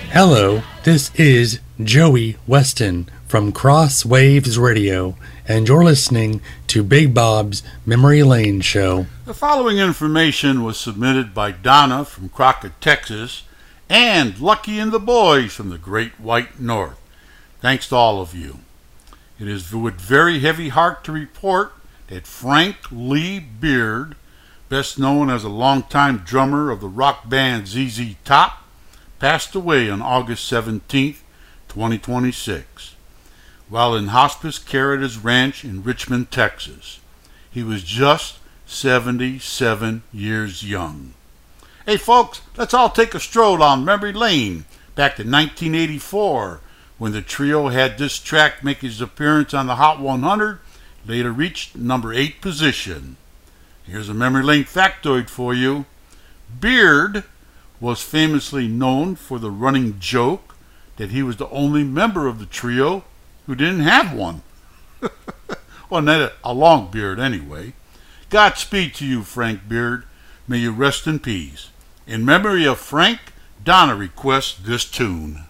Hello, this is Joey Weston from Cross Waves Radio, and you're listening to Big Bob's Memory Lane Show. The following information was submitted by Donna from Crockett, Texas, and Lucky and the Boys from the Great White North. Thanks to all of you. It is with very heavy heart to report that Frank Lee Beard, best known as a longtime drummer of the rock band ZZ Top, passed away on August 17, 2026, while in hospice care at his ranch in Richmond, Texas. He was just 77 years young. Hey folks, let's all take a stroll down memory lane back to 1984, when the trio had this track make his appearance on the Hot 100, later reached number 8 position. Here's a memory lane factoid for you. Beard was famously known for the running joke that he was the only member of the trio who didn't have one. Well, not a long beard anyway. Godspeed to you, Frank Beard. May you rest in peace. In memory of Frank, Donna requests this tune.